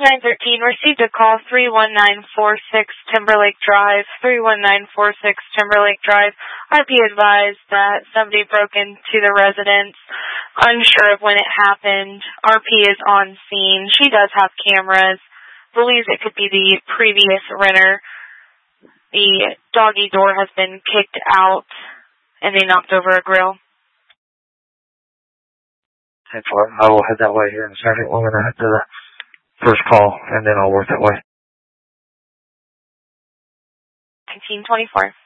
913 received a call, 31946 Timberlake Drive, 31946 Timberlake Drive. RP advised that somebody broke into the residence. Unsure of when it happened. RP is on scene. She does have cameras. Believes it could be the previous renter. The doggy door has been kicked out, and they knocked over a grill. I will head that way here in a second. We're going to head to the first call, and then I'll work that way. 1924.